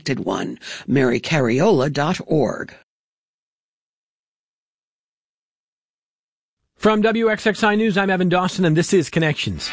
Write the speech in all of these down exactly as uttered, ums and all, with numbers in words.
suspected one. Mary Cariola dot org. From W X X I News, I'm Evan Dawson, and this is Connections.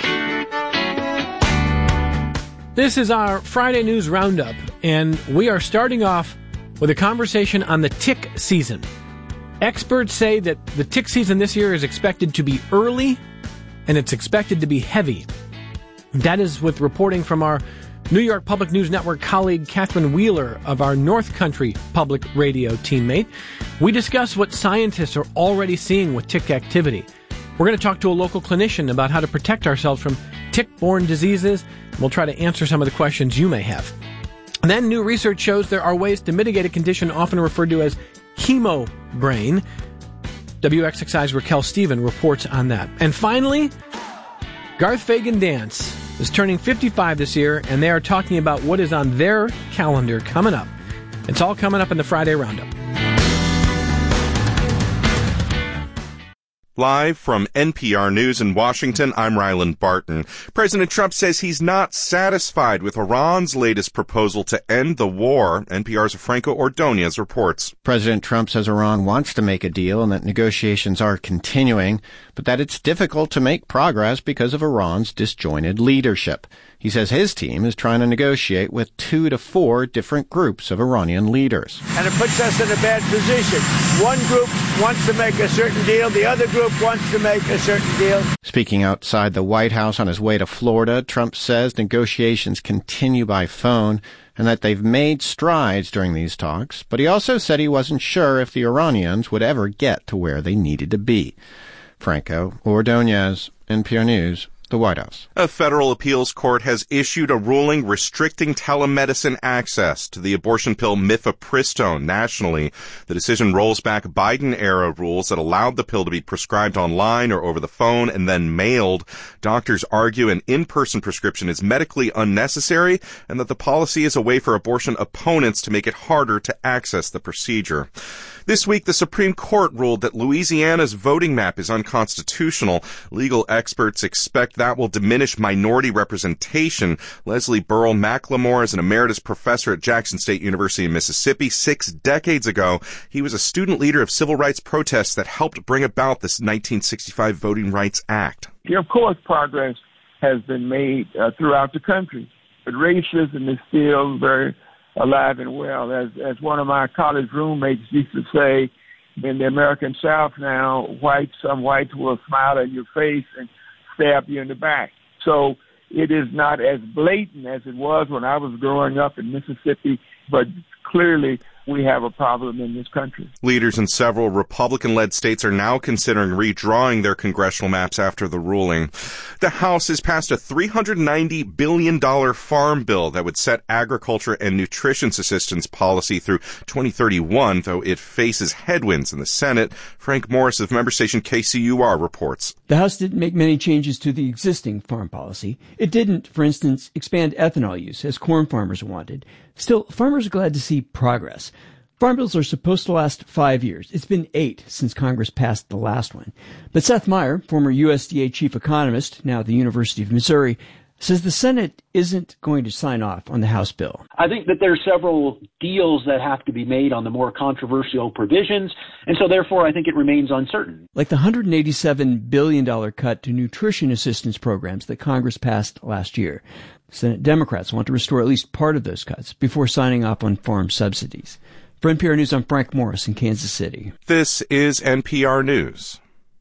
This is our Friday News Roundup, and we are starting off with a conversation on the tick season. Experts say that the tick season this year is expected to be early, and it's expected to be heavy. That is with reporting from our New York Public News Network colleague Catherine Wheeler of our North Country Public Radio teammate. We discuss what scientists are already seeing with tick activity. We're going to talk to a local clinician about how to protect ourselves from tick-borne diseases. We'll try to answer some of the questions you may have. And then new research shows there are ways to mitigate a condition often referred to as hemobrain. W X X I's Raquel Stephen reports on that. And finally, Garth Fagan Dance is turning fifty-five this year, and they are talking about what is on their calendar coming up. It's all coming up in the Friday Roundup. Live from N P R News in Washington, I'm Ryland Barton. President Trump says he's not satisfied with Iran's latest proposal to end the war. N P R's Franco Ordonez reports. President Trump says Iran wants to make a deal and that negotiations are continuing, but that it's difficult to make progress because of Iran's disjointed leadership. He says his team is trying to negotiate with two to four different groups of Iranian leaders. And it puts us in a bad position. One group wants to make a certain deal, the other group wants to make a certain deal. Speaking outside the White House on his way to Florida, Trump says negotiations continue by phone and that they've made strides during these talks, but he also said he wasn't sure if the Iranians would ever get to where they needed to be. Franco Ordonez, N P R News, the White House. A federal appeals court has issued a ruling restricting telemedicine access to the abortion pill mifepristone nationally. The decision rolls back Biden-era rules that allowed the pill to be prescribed online or over the phone and then mailed. Doctors argue an in-person prescription is medically unnecessary and that the policy is a way for abortion opponents to make it harder to access the procedure. This week, the Supreme Court ruled that Louisiana's voting map is unconstitutional. Legal experts expect that will diminish minority representation. Leslie Burrell McLemore is an emeritus professor at Jackson State University in Mississippi. Six decades ago, he was a student leader of civil rights protests that helped bring about this nineteen sixty-five Voting Rights Act. Of course, progress has been made uh, throughout the country, but racism is still very alive and well. As as one of my college roommates used to say, in the American South now, whites, some whites will smile at your face and stab you in the back. So it is not as blatant as it was when I was growing up in Mississippi, but clearly we have a problem in this country. Leaders in several Republican-led states are now considering redrawing their congressional maps after the ruling. The House has passed a three hundred ninety billion dollars farm bill that would set agriculture and nutrition assistance policy through twenty thirty-one, though it faces headwinds in the Senate. Frank Morris of member station K C U R reports. The House didn't make many changes to the existing farm policy. It didn't, for instance, expand ethanol use, as corn farmers wanted. Still, farmers are glad to see progress. Farm bills are supposed to last five years. It's been eight since Congress passed the last one. But Seth Meyer, former U S D A chief economist, now at the University of Missouri, says the Senate isn't going to sign off on the House bill. I think that there are several deals that have to be made on the more controversial provisions, and so therefore I think it remains uncertain. Like the one hundred eighty-seven billion dollars cut to nutrition assistance programs that Congress passed last year. Senate Democrats want to restore at least part of those cuts before signing off on farm subsidies. For N P R News, I'm Frank Morris in Kansas City. This is N P R News.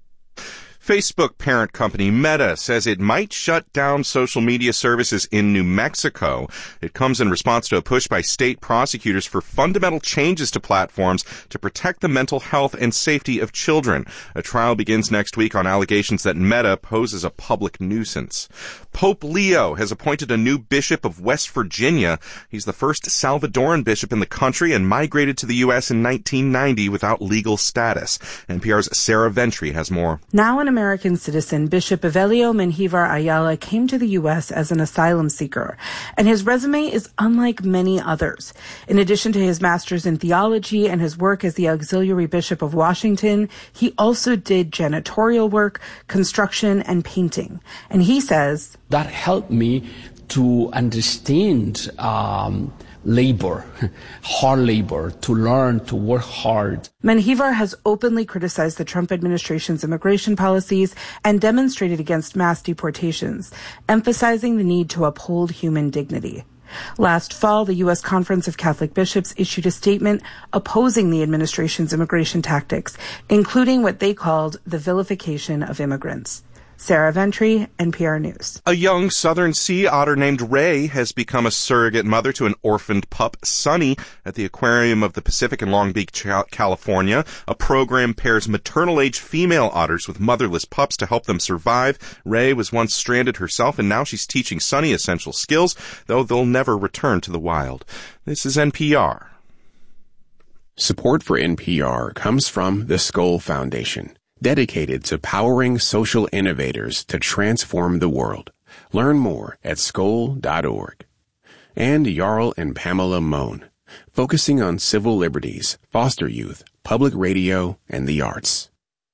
Facebook parent company Meta says it might shut down social media services in New Mexico. It comes in response to a push by state prosecutors for fundamental changes to platforms to protect the mental health and safety of children. A trial begins next week on allegations that Meta poses a public nuisance. Pope Leo has appointed a new bishop of West Virginia. He's the first Salvadoran bishop in the country and migrated to the U S in nineteen ninety without legal status. N P R's Sarah Ventry has more. Now an American citizen, Bishop Evelio Menjivar Ayala came to the U S as an asylum seeker, and his resume is unlike many others. In addition to his master's in theology and his work as the auxiliary bishop of Washington, he also did janitorial work, construction, and painting. And he says, that helped me to understand um, labor, hard labor, to learn, to work hard. Menjivar has openly criticized the Trump administration's immigration policies and demonstrated against mass deportations, emphasizing the need to uphold human dignity. Last fall, the U S Conference of Catholic Bishops issued a statement opposing the administration's immigration tactics, including what they called the vilification of immigrants. Sarah Ventry, N P R News. A young southern sea otter named Ray has become a surrogate mother to an orphaned pup, Sunny, at the Aquarium of the Pacific in Long Beach, California. A program pairs maternal-age female otters with motherless pups to help them survive. Ray was once stranded herself, and now she's teaching Sunny essential skills, though they'll never return to the wild. This is N P R. Support for N P R comes from the Skoll Foundation, dedicated to powering social innovators to transform the world. Learn more at skoll dot org. And Jarl and Pamela Mohn, focusing on civil liberties, foster youth, public radio, and the arts.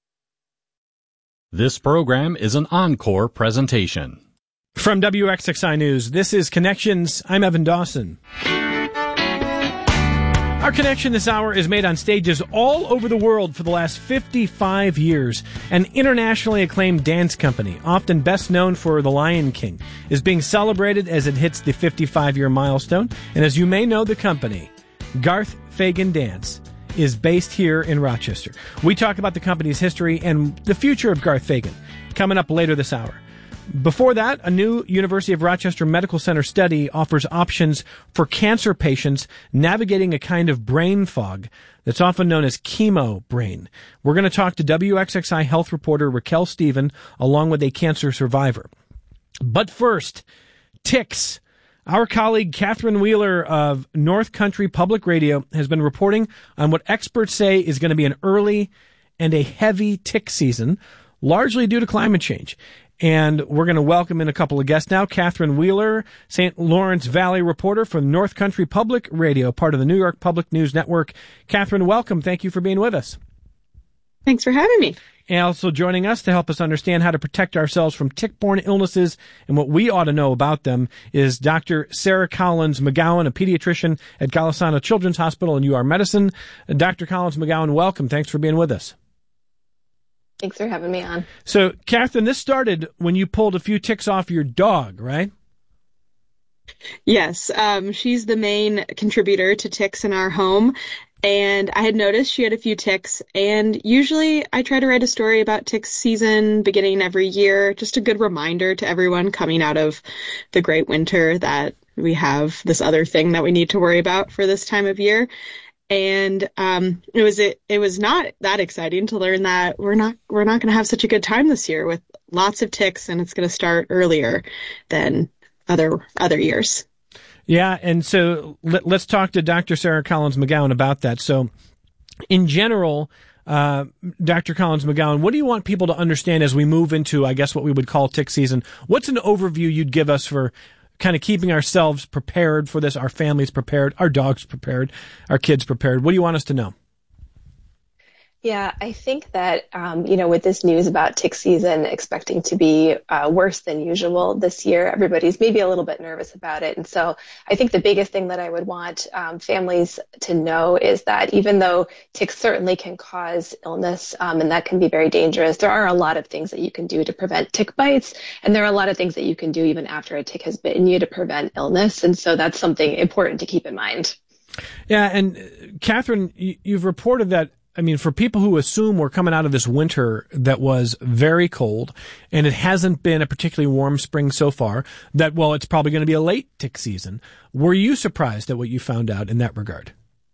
This program is an encore presentation. From W X X I News, this is Connections. I'm Evan Dawson. Our connection this hour is made on stages all over the world for the last fifty-five years. An internationally acclaimed dance company, often best known for The Lion King, is being celebrated as it hits the fifty-five-year milestone. And as you may know, the company, Garth Fagan Dance, is based here in Rochester. We talk about the company's history and the future of Garth Fagan coming up later this hour. Before that, a new University of Rochester Medical Center study offers options for cancer patients navigating a kind of brain fog that's often known as chemo brain. We're going to talk to W X X I health reporter Raquel Stephen along with a cancer survivor. But first, ticks. Our colleague Catherine Wheeler of North Country Public Radio has been reporting on what experts say is going to be an early and a heavy tick season, largely due to climate change. And we're going to welcome in a couple of guests now. Catherine Wheeler, Saint Lawrence Valley reporter from North Country Public Radio, part of the New York Public News Network. Catherine, welcome. Thank you for being with us. Thanks for having me. And also joining us to help us understand how to protect ourselves from tick-borne illnesses and what we ought to know about them is Doctor Sarah Collins McGowan, a pediatrician at Golisano Children's Hospital in U R Medicine. Doctor Collins McGowan, welcome. Thanks for being with us. Thanks for having me on. So, Catherine, this started when you pulled a few ticks off your dog, right? Yes. Um, she's the main contributor to ticks in our home. And I had noticed she had a few ticks. And usually I try to write a story about tick season beginning every year. Just a good reminder to everyone coming out of the great winter that we have this other thing that we need to worry about for this time of year. And um, it was it, it was not that exciting to learn that we're not we're not going to have such a good time this year with lots of ticks, and it's going to start earlier than other other years. Yeah, and so let, let's talk to Doctor Sarah Collins McGowan about that. So, in general, uh, Doctor Collins McGowan, what do you want people to understand as we move into, I guess, what we would call tick season? What's an overview you'd give us for kind of keeping ourselves prepared for this, our families prepared, our dogs prepared, our kids prepared? What do you want us to know? Yeah, I think that, um, you know, with this news about tick season expecting to be uh, worse than usual this year, everybody's maybe a little bit nervous about it. And so I think the biggest thing that I would want um, families to know is that even though ticks certainly can cause illness, um, and that can be very dangerous, there are a lot of things that you can do to prevent tick bites. And there are a lot of things that you can do even after a tick has bitten you to prevent illness. And so that's something important to keep in mind. Yeah, and uh, Catherine, you, you've reported that, I mean, for people who assume we're coming out of this winter that was very cold and it hasn't been a particularly warm spring so far, that, well, it's probably going to be a late tick season. Were you surprised at what you found out in that regard?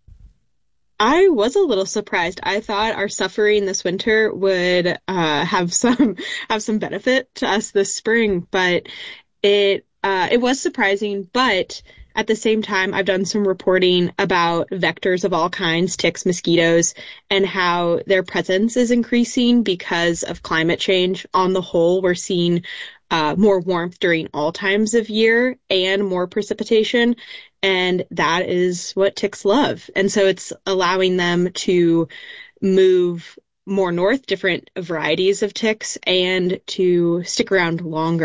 I was a little surprised. I thought our suffering this winter would uh, have some have some benefit to us this spring, but it uh, it was surprising. But at the same time, I've done some reporting about vectors of all kinds, ticks, mosquitoes, and how their presence is increasing because of climate change. On the whole, we're seeing uh, more warmth during all times of year and more precipitation. And that is what ticks love. And so it's allowing them to move more north, different varieties of ticks, and to stick around longer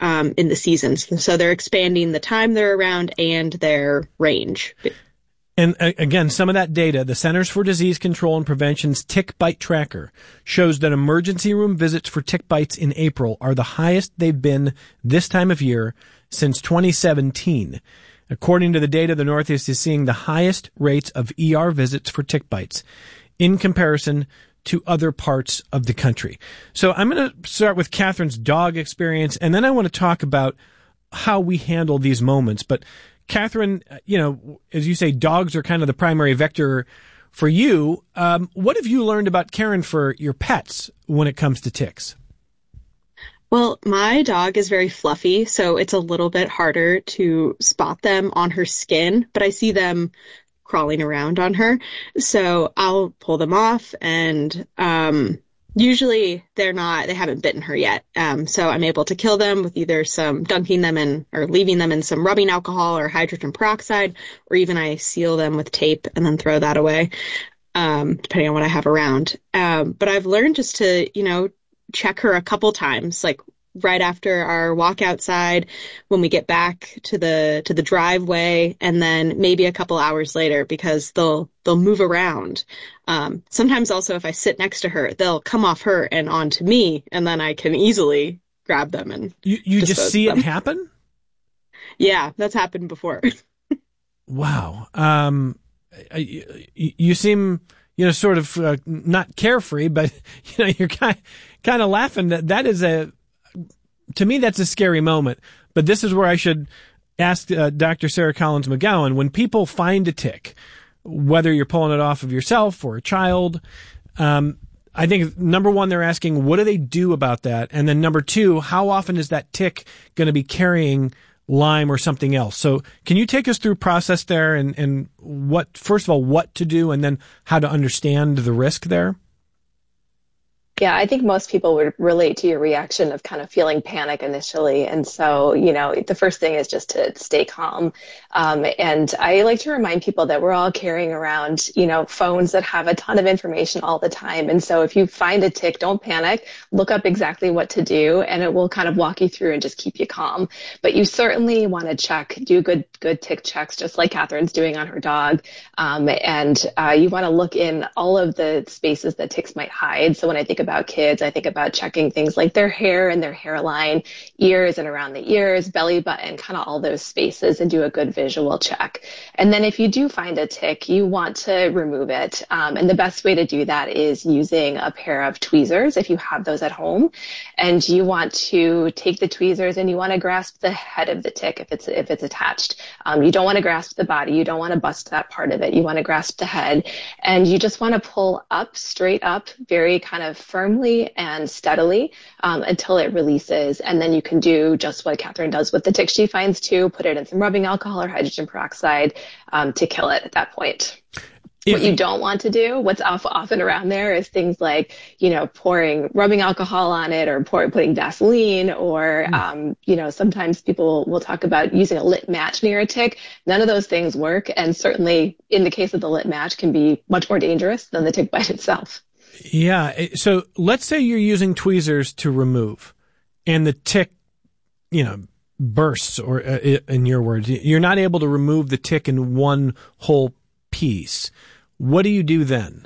um, in the seasons. So they're expanding the time they're around and their range. And uh, again, some of that data, the Centers for Disease Control and Prevention's tick bite tracker shows that emergency room visits for tick bites in April are the highest they've been this time of year since twenty seventeen. According to the data, the Northeast is seeing the highest rates of E R visits for tick bites in comparison to other parts of the country. So I'm going to start with Catherine's dog experience, and then I want to talk about how we handle these moments. But Catherine, you know, as you say, dogs are kind of the primary vector for you. Um, what have you learned about caring for your pets when it comes to ticks? Well, my dog is very fluffy, so it's a little bit harder to spot them on her skin, but I see them crawling around on her. So I'll pull them off, and um, usually they're not, they haven't bitten her yet. Um, so I'm able to kill them with either some dunking them in or leaving them in some rubbing alcohol or hydrogen peroxide, or even I seal them with tape and then throw that away, um, depending on what I have around. Um, but I've learned just to, you know, check her a couple times, like right after our walk outside, when we get back to the to the driveway, and then maybe a couple hours later, because they'll they'll move around. Um, sometimes also if I sit next to her, they'll come off her and onto me, and then I can easily grab them and you you just see it happen? Yeah, that's happened before. Wow. Um, you, you seem, you know, sort of uh, not carefree, but you know, you're kind kind of laughing. That that is a, to me, that's a scary moment. But this is where I should ask uh, Doctor Sarah Collins McGowan, when people find a tick, whether you're pulling it off of yourself or a child, um, I think number one, they're asking, what do they do about that? And then number two, how often is that tick going to be carrying Lyme or something else? So can you take us through process there, and, and what, first of all, what to do, and then how to understand the risk there? Yeah, I think most people would relate to your reaction of kind of feeling panic initially. And so, you know, the first thing is just to stay calm. Um, and I like to remind people that we're all carrying around, you know, phones that have a ton of information all the time. And so if you find a tick, don't panic, look up exactly what to do, and it will kind of walk you through and just keep you calm. But you certainly want to check, do good, good tick checks, just like Catherine's doing on her dog. Um, and uh, you want to look in all of the spaces that ticks might hide. So when I think about kids, I think about checking things like their hair and their hairline, ears and around the ears, belly button, kind of all those spaces, and do a good visual check. And then if you do find a tick, you want to remove it. Um, and the best way to do that is using a pair of tweezers if you have those at home. And you want to take the tweezers and you want to grasp the head of the tick if it's if it's attached. Um, you don't want to grasp the body. You don't want to bust that part of it. You want to grasp the head. And you just want to pull up, straight up, very kind of firmly and steadily um, until it releases. And then you can do just what Catherine does with the tick she finds too, put it in some rubbing alcohol or hydrogen peroxide um, to kill it at that point. If, what you don't want to do, what's often around there, is things like, you know, pouring rubbing alcohol on it, or pour, putting Vaseline, or, mm. um, you know, sometimes people will talk about using a lit match near a tick. None of those things work. And certainly in the case of the lit match, can be much more dangerous than the tick bite itself. Yeah. So let's say you're using tweezers to remove, and the tick, you know, bursts, or uh, in your words, you're not able to remove the tick in one whole piece. What do you do then?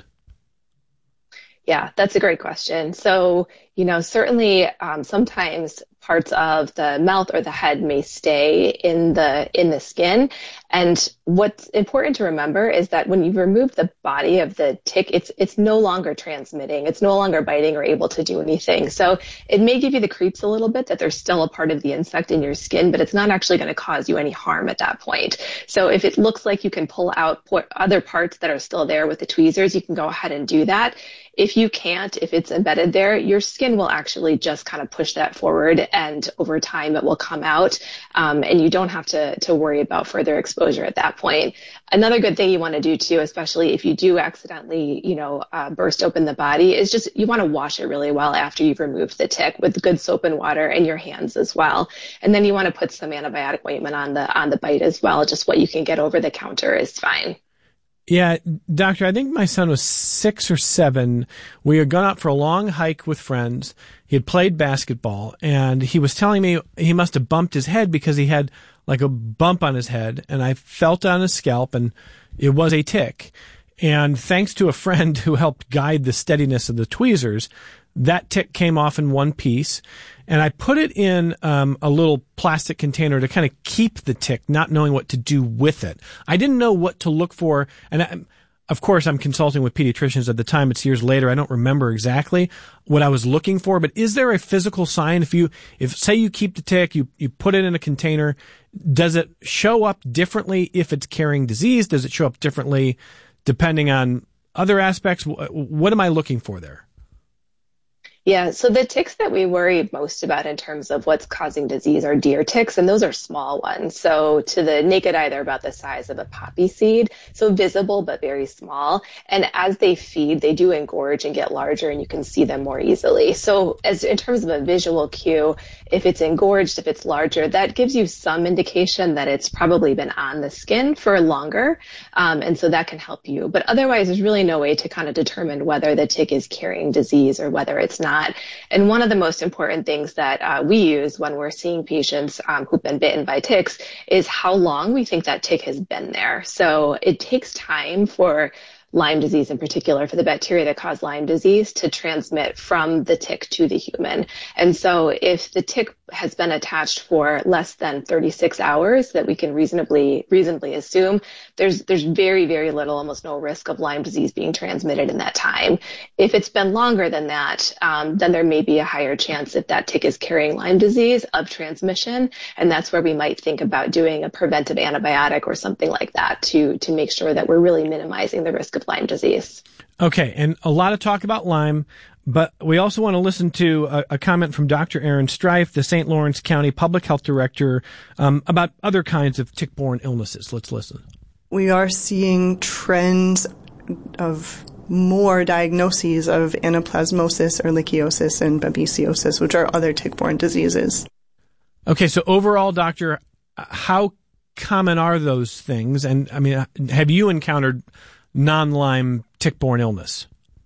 Yeah, that's a great question. So, you know, certainly um, sometimes parts of the mouth or the head may stay in the in the skin. And what's important to remember is that when you remove the body of the tick, it's it's no longer transmitting. It's no longer biting or able to do anything. So it may give you the creeps a little bit that there's still a part of the insect in your skin, but it's not actually going to cause you any harm at that point. So if it looks like you can pull out other parts that are still there with the tweezers, you can go ahead and do that. If you can't, if it's embedded there, your skin will actually just kind of push that forward, and over time it will come out, um, and you don't have to to worry about further exposure at that point. Another good thing you want to do too, especially if you do accidentally, you know, uh, burst open the body, is just you want to wash it really well after you've removed the tick with good soap and water, and your hands as well. And then you want to put some antibiotic ointment on the on the bite as well. Just what you can get over the counter is fine. Yeah, doctor, I think my son was six or seven. We had gone out for a long hike with friends. He had played basketball, and he was telling me he must have bumped his head because he had like a bump on his head, and I felt on his scalp, and it was a tick. And thanks to a friend who helped guide the steadiness of the tweezers, that tick came off in one piece. And I put it in um, a little plastic container to kind of keep the tick, not knowing what to do with it. I didn't know what to look for. And I, of course, I'm consulting with pediatricians at the time. It's years later. I don't remember exactly what I was looking for. But is there a physical sign? If you, if say you keep the tick, you, you put it in a container, does it show up differently if it's carrying disease? Does it show up differently depending on other aspects? What am I looking for there? Yeah, so the ticks that we worry most about in terms of what's causing disease are deer ticks, and those are small ones. So to the naked eye, they're about the size of a poppy seed, so visible but very small. And as they feed, they do engorge and get larger, and you can see them more easily. So as in terms of a visual cue, if it's engorged, if it's larger, that gives you some indication that it's probably been on the skin for longer, um, and so that can help you. But otherwise, there's really no way to kind of determine whether the tick is carrying disease or whether it's not. And one of the most important things that uh, we use when we're seeing patients um, who've been bitten by ticks is how long we think that tick has been there. So it takes time for Lyme disease in particular, for the bacteria that cause Lyme disease to transmit from the tick to the human. And so if the tick has been attached for less than thirty-six hours, that we can reasonably reasonably assume, there's there's very, very little, almost no risk of Lyme disease being transmitted in that time. If it's been longer than that, um, then there may be a higher chance, if that tick is carrying Lyme disease, of transmission. And that's where we might think about doing a preventive antibiotic or something like that to, to make sure that we're really minimizing the risk of Lyme disease. Okay, and a lot of talk about Lyme, but we also want to listen to a, a comment from Doctor Aaron Strife, the Saint Lawrence County Public Health Director, um, about other kinds of tick-borne illnesses. Let's listen. We are seeing trends of more diagnoses of anaplasmosis, ehrlichiosis, and babesiosis, which are other tick-borne diseases. Okay, so overall, Doctor, how common are those things? And, I mean, have you encountered non-Lyme tick-borne illness?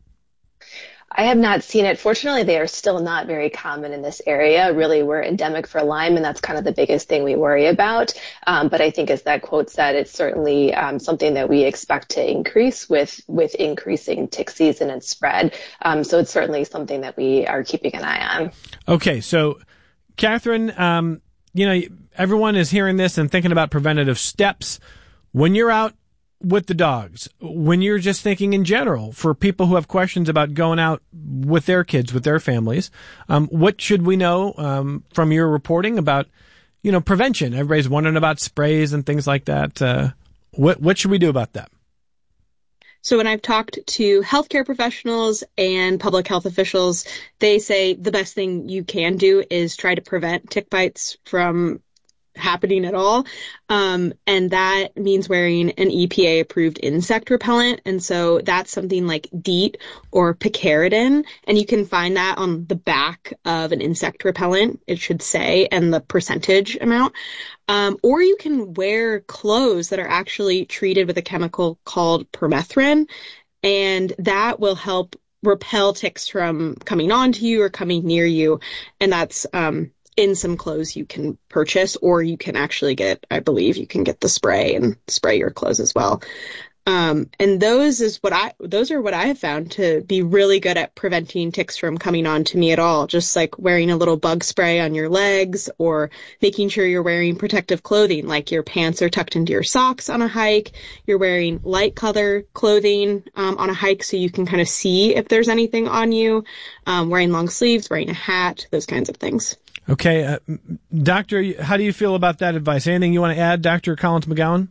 I have not seen it. Fortunately, they are still not very common in this area. Really, we're endemic for Lyme, and that's kind of the biggest thing we worry about. Um, but I think, as that quote said, it's certainly um, something that we expect to increase with, with increasing tick season and spread. Um, so it's certainly something that we are keeping an eye on. Okay, so, Catherine, um, you know, everyone is hearing this and thinking about preventative steps. When you're out with the dogs, when you're just thinking in general, for people who have questions about going out with their kids, with their families, um, what should we know um, from your reporting about, you know, prevention? Everybody's wondering about sprays and things like that. Uh, what what should we do about that? So when I've talked to healthcare professionals and public health officials, they say the best thing you can do is try to prevent tick bites from happening at all. Um, and that means wearing an E P A approved insect repellent. And so that's something like DEET or picaridin. And you can find that on the back of an insect repellent, it should say, and the percentage amount. Um, or you can wear clothes that are actually treated with a chemical called permethrin. And that will help repel ticks from coming onto you or coming near you. And that's, um, in some clothes you can purchase, or you can actually get, I believe you can get the spray and spray your clothes as well. Um, and those is what I, those are what I have found to be really good at preventing ticks from coming on to me at all. Just like wearing a little bug spray on your legs, or making sure you're wearing protective clothing, like your pants are tucked into your socks on a hike. You're wearing light color clothing, um, on a hike so you can kind of see if there's anything on you. Um, wearing long sleeves, wearing a hat, those kinds of things. Okay. Uh, doctor, how do you feel about that advice? Anything you want to add, Doctor Collins McGowan?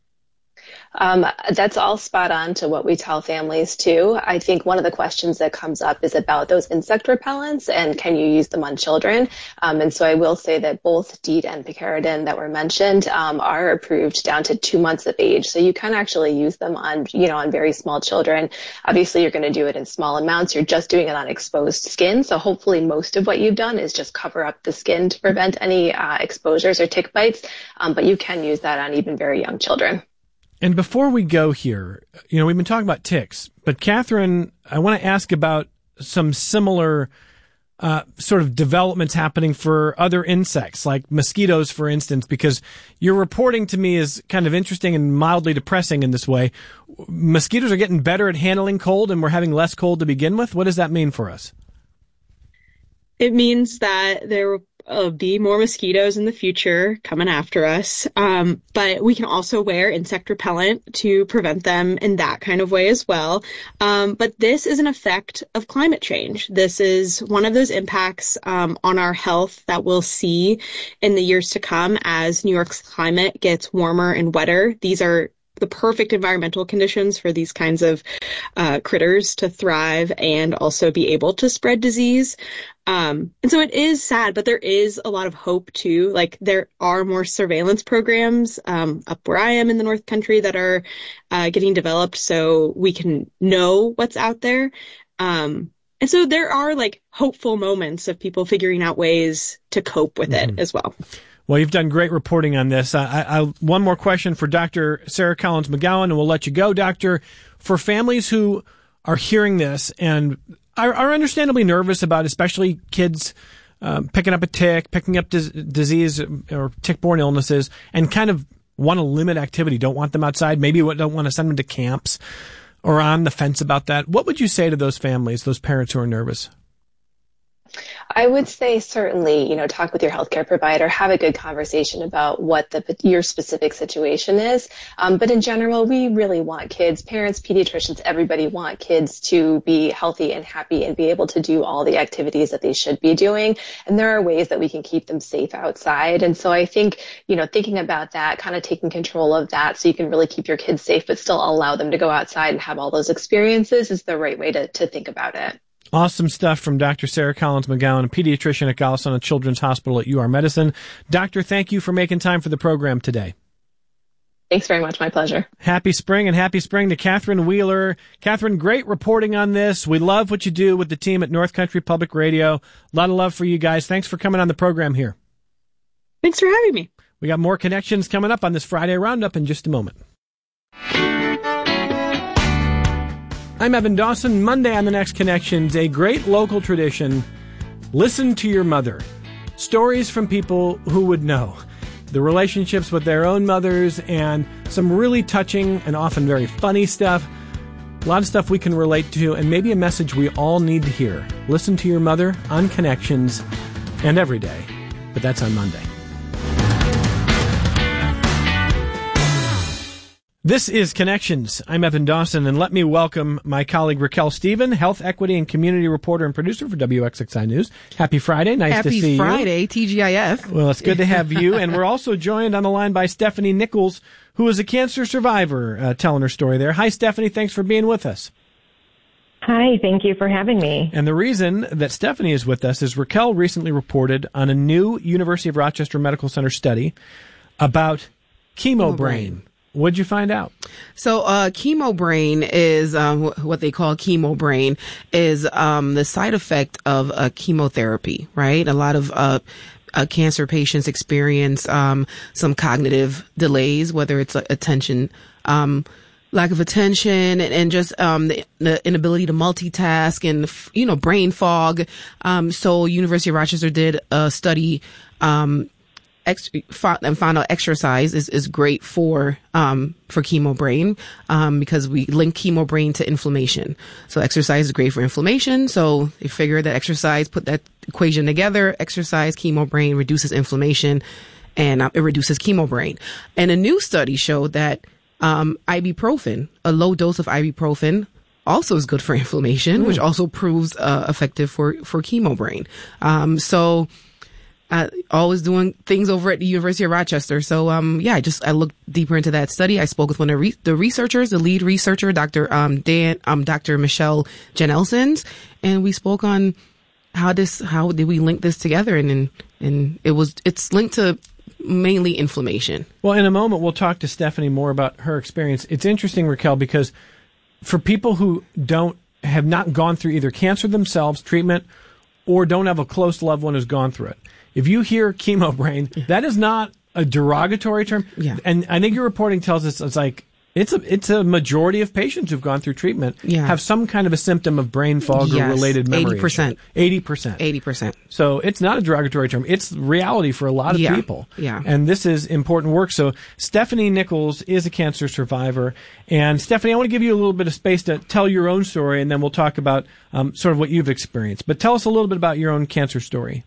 Um, that's all spot on to what we tell families too. I think one of the questions that comes up is about those insect repellents and can you use them on children? Um, and so I will say that both DEET and picaridin that were mentioned um, are approved down to two months of age. So you can actually use them on, you know, on very small children. Obviously, you're going to do it in small amounts. You're just doing it on exposed skin. So hopefully most of what you've done is just cover up the skin to prevent any uh, exposures or tick bites. Um, but you can use that on even very young children. And before we go here, you know, we've been talking about ticks, but Catherine, I want to ask about some similar uh, sort of developments happening for other insects, like mosquitoes, for instance, because your reporting to me is kind of interesting and mildly depressing in this way. Mosquitoes are getting better at handling cold, and we're having less cold to begin with. What does that mean for us? It means that there will uh, be more mosquitoes in the future coming after us, um, but we can also wear insect repellent to prevent them in that kind of way as well. Um, but this is an effect of climate change. This is one of those impacts um, on our health that we'll see in the years to come as New York's climate gets warmer and wetter. These are the perfect environmental conditions for these kinds of uh, critters to thrive and also be able to spread disease. Um, and so it is sad, but there is a lot of hope too. Like there are more surveillance programs um, up where I am in the North Country that are uh, getting developed so we can know what's out there. Um, and so there are like hopeful moments of people figuring out ways to cope with mm-hmm. it as well. Well, you've done great reporting on this. I, I, one more question for Doctor Sarah Collins McGowan, and we'll let you go, Doctor. For families who are hearing this and are, are understandably nervous about, especially kids um, picking up a tick, picking up dis- disease or tick-borne illnesses, and kind of want to limit activity, don't want them outside, maybe don't want to send them to camps or on the fence about that, what would you say to those families, those parents who are nervous? I would say certainly, you know, talk with your healthcare provider, have a good conversation about what the your specific situation is. Um, but in general, we really want kids, parents, pediatricians, everybody want kids to be healthy and happy and be able to do all the activities that they should be doing. And there are ways that we can keep them safe outside. And so I think, you know, thinking about that, kind of taking control of that so you can really keep your kids safe, but still allow them to go outside and have all those experiences is the right way to, to think about it. Awesome stuff from Doctor Sarah Collins McGowan, a pediatrician at Golisano Children's Hospital at U R Medicine. Doctor, thank you for making time for the program today. Thanks very much. My pleasure. Happy spring, and happy spring to Catherine Wheeler. Catherine, great reporting on this. We love what you do with the team at North Country Public Radio. A lot of love for you guys. Thanks for coming on the program here. Thanks for having me. We got more connections coming up on this Friday Roundup in just a moment. I'm Evan Dawson. Monday on The Next Connections, a great local tradition. Listen to your mother. Stories from people who would know. The relationships with their own mothers and some really touching and often very funny stuff. A lot of stuff we can relate to and maybe a message we all need to hear. Listen to your mother on Connections and every day. But that's on Monday. This is Connections. I'm Evan Dawson, and let me welcome my colleague Raquel Stephen, health equity and community reporter and producer for W X X I News. Happy Friday. Nice Happy to see Friday, you. T G I F. Well, it's good to have you. And we're also joined on the line by Stephanie Nichols, who is a cancer survivor, uh, telling her story there. Hi, Stephanie. Thanks for being with us. Hi, thank you for having me. And the reason that Stephanie is with us is Raquel recently reported on a new University of Rochester Medical Center study about chemo brain. What'd you find out? So, uh, chemo brain is, um, what they call chemo brain is, um, the side effect of uh, chemotherapy, right? A lot of, uh, uh, cancer patients experience, um, some cognitive delays, whether it's uh, attention, um, lack of attention and, and just, um, the, the inability to multitask and, you know, brain fog. Um, so University of Rochester did a study, um, Ex- and found out exercise is, is great for um for chemo brain um because we link chemo brain to inflammation. So exercise is great for inflammation. So they figure that exercise, put that equation together, exercise, chemo brain reduces inflammation, and uh, it reduces chemo brain. And a new study showed that um ibuprofen, a low dose of ibuprofen, also is good for inflammation, mm. which also proves uh, effective for for chemo brain. Um so. Uh, always doing things over at the University of Rochester. So, um, yeah, I just, I looked deeper into that study. I spoke with one of the, re- the researchers, the lead researcher, Doctor Um, Dan, um, Doctor Michelle Janelsons, and we spoke on how this, how did we link this together? And, and, and it was, it's linked to mainly inflammation. Well, in a moment, we'll talk to Stephanie more about her experience. It's interesting, Raquel, because for people who don't, have not gone through either cancer themselves, treatment, or don't have a close loved one who's gone through it, if you hear chemo brain, that is not a derogatory term. Yeah. And I think your reporting tells us it's like It's a it's a majority of patients who've gone through treatment Yeah. have some kind of a symptom of brain fog Yes, or related memory. eighty percent. Eighty percent. Eighty percent. So it's not a derogatory term. It's reality for a lot of Yeah, people. yeah. And this is important work. So Stephanie Nichols is a cancer survivor. And Stephanie, I want to give you a little bit of space to tell your own story, and then we'll talk about um, sort of what you've experienced. But tell us a little bit about your own cancer story.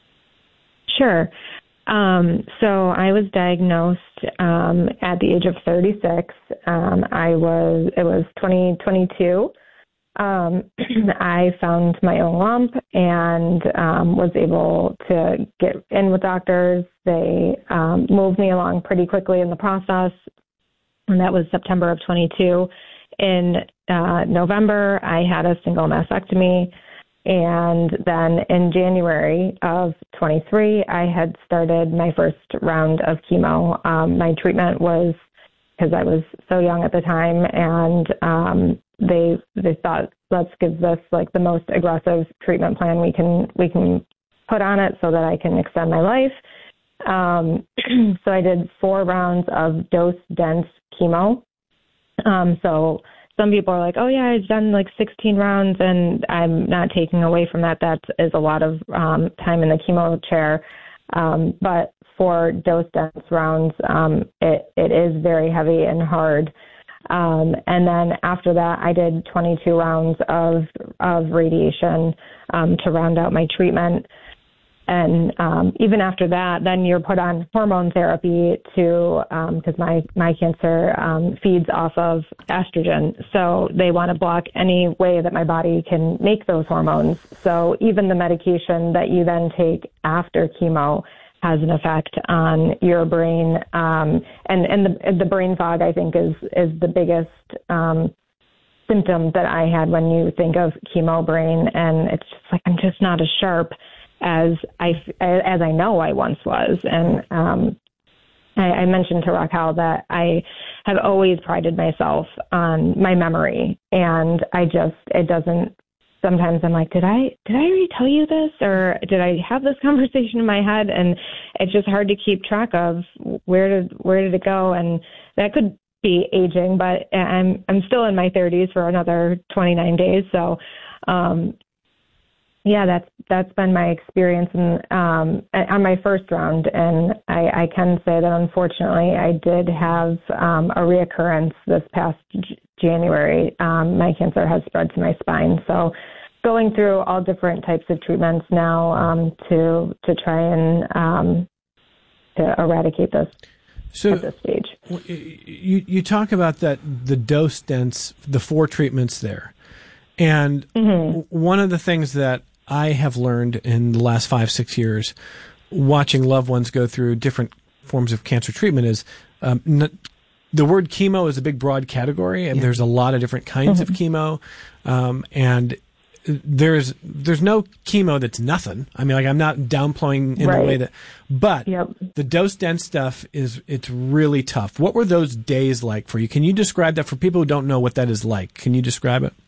Sure. Um, so I was diagnosed um, at the age of thirty-six. Um, I was it was twenty twenty-two. Um, I found my own lump and um, was able to get in with doctors. They um, moved me along pretty quickly in the process, and that was September of twenty-two. In uh, November, I had a single mastectomy. And then in January of twenty-three, I had started my first round of chemo. Um, my treatment was, because I was so young at the time, and um, they they thought, let's give this like the most aggressive treatment plan we can we can put on it so that I can extend my life. Um, so I did four rounds of dose-dense chemo. Um, so some people are like, oh, yeah, I've done like sixteen rounds, and I'm not taking away from that. That is a lot of um, time in the chemo chair. Um, but for dose-dense rounds, um, it, it is very heavy and hard. Um, and then after that, I did twenty-two rounds of, of radiation um, to round out my treatment. And um, even after that, then you're put on hormone therapy to, because um, my, my cancer um, feeds off of estrogen. So they want to block any way that my body can make those hormones. So even the medication that you then take after chemo has an effect on your brain. Um, and and the, the brain fog, I think, is, is the biggest um, symptom that I had when you think of chemo brain. And it's just like, I'm just not as sharp as I, as I know I once was. And um, I, I mentioned to Raquel that I have always prided myself on my memory. And I just, it doesn't, sometimes I'm like, did I, did I already tell you this? Or did I have this conversation in my head? And it's just hard to keep track of where did, where did it go? And that could be aging, but I'm, I'm still in my thirties for another twenty-nine days. So, um, yeah, that's that's been my experience in, um, on my first round, and I, I can say that unfortunately I did have um, a reoccurrence this past J- January. Um, my cancer has spread to my spine, so going through all different types of treatments now um, to to try and um, to eradicate this so at this stage. You you talk about that the dose dense, the four treatments there, and mm-hmm. one of the things that I have learned in the last five, six years, watching loved ones go through different forms of cancer treatment is um, n- the word chemo is a big, broad category, and yeah. there's a lot of different kinds mm-hmm. of chemo, um, and there's there's no chemo that's nothing. I mean, like I'm not downplaying in right. the way that, but yep. the dose dense stuff is it's really tough. What were those days like for you? Can you describe that for people who don't know what that is like? Can you describe it?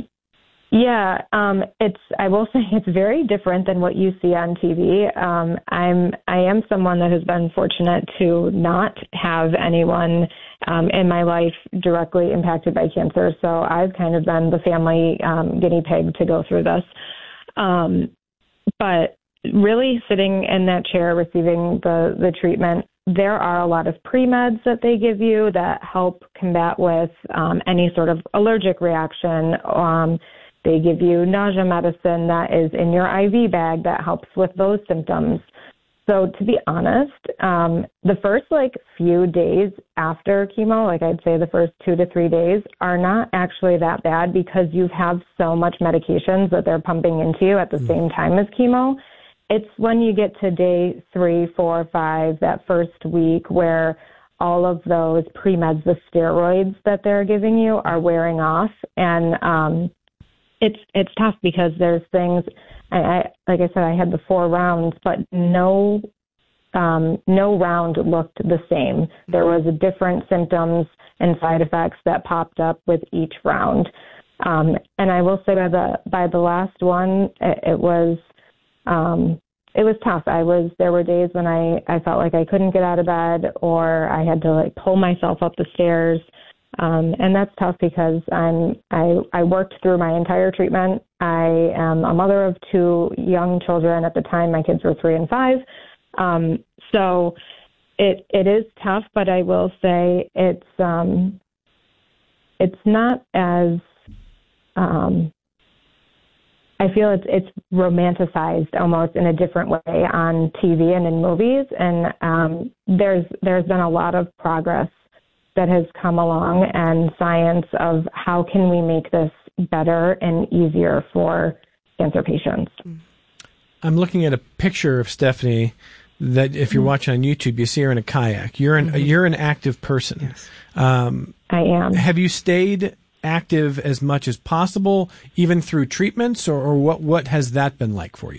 Yeah, um, it's. I will say it's very different than what you see on T V. Um, I'm. I am someone that has been fortunate to not have anyone um, in my life directly impacted by cancer. So I've kind of been the family um, guinea pig to go through this. Um, but really, sitting in that chair receiving the the treatment, there are a lot of pre-meds that they give you that help combat with um, any sort of allergic reaction. Um, They give you nausea medicine that is in your I V bag that helps with those symptoms. So to be honest, um, the first like few days after chemo, like I'd say the first two to three days, are not actually that bad because you have so much medications that they're pumping into you at the mm. same time as chemo. It's when you get to day three, four, five, that first week where all of those pre-meds, the steroids that they're giving you, are wearing off. And um, it's it's tough because there's things, I, I, like I said, I had the four rounds, but no um, no round looked the same. There was a different symptoms and side effects that popped up with each round. Um, and I will say by the by the last one, it, it was um, it was tough. I was there were days when I, I felt like I couldn't get out of bed, or I had to like pull myself up the stairs. Um, and that's tough because I'm, I, I worked through my entire treatment. I am a mother of two young children. At the time, my kids were three and five. Um, so it, it is tough, but I will say it's, um, it's not as, um, I feel it's, it's romanticized almost in a different way on T V and in movies. And, um, there's, there's been a lot of progress that has come along and science of how can we make this better and easier for cancer patients. I'm looking at a picture of Stephanie that if you're watching on YouTube, you see her in a kayak. You're an, mm-hmm. you're an active person. Yes. Um, I am. Have you stayed active as much as possible, even through treatments, or, or what, what has that been like for you?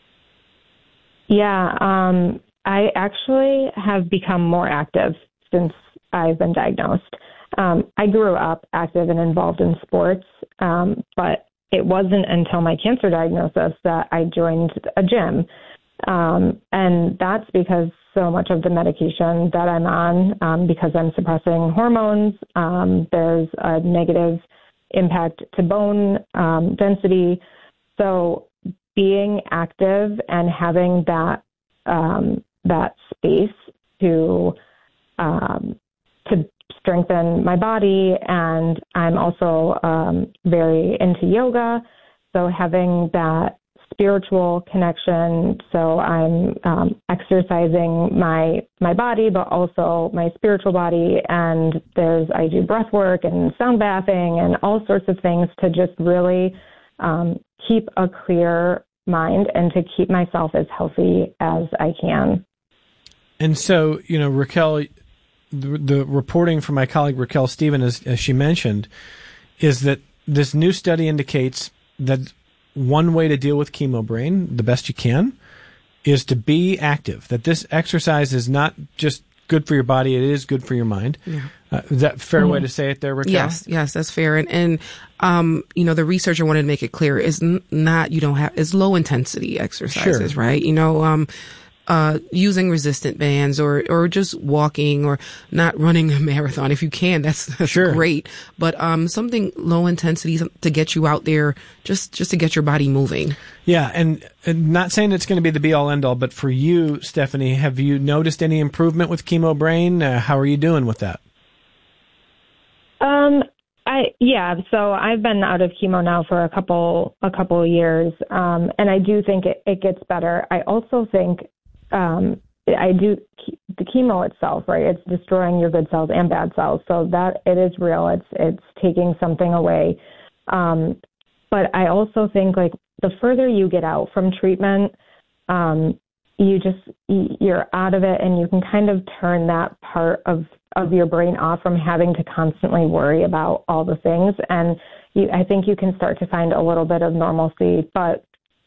Yeah, um, I actually have become more active since I've been diagnosed. Um, I grew up active and involved in sports, um, but it wasn't until my cancer diagnosis that I joined a gym. Um, and that's because so much of the medication that I'm on, um, because I'm suppressing hormones, um, there's a negative impact to bone um, density. So being active and having that um, that space to um, to strengthen my body, and I'm also um, very into yoga, so having that spiritual connection. So I'm um, exercising my my body, but also my spiritual body. And there's I do breath work and sound bathing and all sorts of things to just really um, keep a clear mind and to keep myself as healthy as I can. And so, you know, Raquel, the, the reporting from my colleague Raquel Stephen, as, as she mentioned, is that this new study indicates that one way to deal with chemo brain, the best you can, is to be active. That this exercise is not just good for your body, it is good for your mind. Yeah. Uh, is that a fair mm-hmm. way to say it there, Raquel? Yes, yes, that's fair. And, and um, you know, the researcher wanted to make it clear is n- not, you don't have, it's low intensity exercises, sure. right? You know, um, Uh, using resistant bands or, or just walking or not running a marathon. If you can, that's, that's sure. great. But, um, something low intensity to get you out there, just, just to get your body moving. Yeah. And, and not saying it's going to be the be all end all, but for you, Stephanie, have you noticed any improvement with chemo brain? Uh, how are you doing with that? Um, I, yeah, so I've been out of chemo now for a couple, a couple of years. Um, and I do think it, it gets better. I also think, Um, I do the chemo itself, right? It's destroying your good cells and bad cells. So that it is real. It's, it's taking something away. Um, but I also think like the further you get out from treatment, um, you just, you're out of it and you can kind of turn that part of, of your brain off from having to constantly worry about all the things. And you, I think you can start to find a little bit of normalcy, but